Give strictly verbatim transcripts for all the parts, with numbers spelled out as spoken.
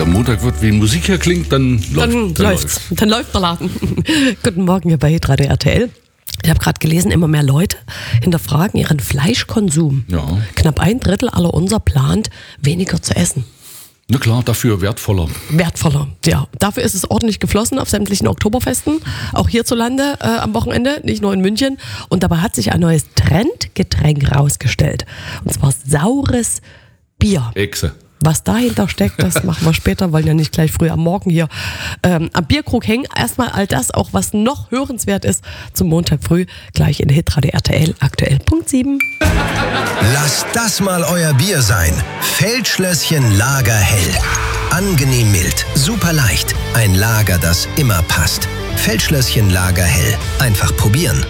der Montag wird, wie Musik hier klingt, dann läuft Dann, dann läuft's. Läuft. Dann läuft der Laden. Guten Morgen hier bei Hitradio R T L. Ich habe gerade gelesen, immer mehr Leute hinterfragen ihren Fleischkonsum. Ja. Knapp ein Drittel aller unser plant, weniger zu essen. Na klar, dafür wertvoller. Wertvoller, ja. Dafür ist es ordentlich geflossen auf sämtlichen Oktoberfesten, auch hierzulande äh, am Wochenende, nicht nur in München. Und dabei hat sich ein neues Trendgetränk rausgestellt. Und zwar saures Bier. Echse. Was dahinter steckt, das machen wir später, wollen ja nicht gleich früh am Morgen hier ähm, am Bierkrug hängen. Erstmal all das, auch was noch hörenswert ist, zum Montag früh, gleich in Hitradio R T L, aktuell Punkt sieben. Lasst das mal euer Bier sein. Feldschlösschen Lagerhell. Angenehm mild, super leicht. Ein Lager, das immer passt. Feldschlösschen Lagerhell. Einfach probieren.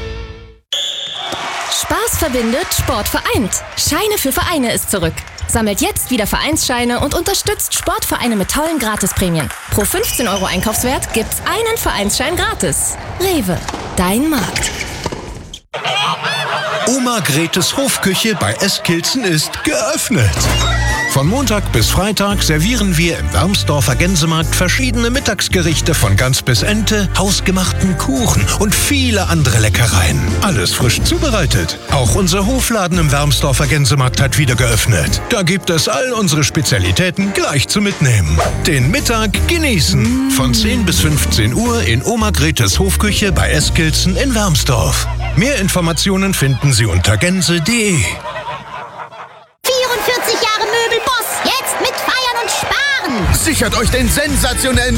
Spaß verbindet, Sport vereint. Scheine für Vereine ist zurück. Sammelt jetzt wieder Vereinsscheine und unterstützt Sportvereine mit tollen Gratisprämien. Pro fünfzehn Euro Einkaufswert gibt's einen Vereinsschein gratis. Rewe, dein Markt. Oma Gretes Hofküche bei Eskilzen ist geöffnet. Von Montag bis Freitag servieren wir im Wermsdorfer Gänsemarkt verschiedene Mittagsgerichte von Gans bis Ente, hausgemachten Kuchen und viele andere Leckereien. Alles frisch zubereitet. Auch unser Hofladen im Wermsdorfer Gänsemarkt hat wieder geöffnet. Da gibt es all unsere Spezialitäten gleich zu mitnehmen. Den Mittag genießen. Von zehn bis fünfzehn Uhr in Oma Gretes Hofküche bei Eskilzen in Wermsdorf. Mehr Informationen finden Sie unter gänse punkt de. vierundvierzig Jahre Möbelboss, jetzt mit Feiern und Sparen. Sichert euch den sensationellen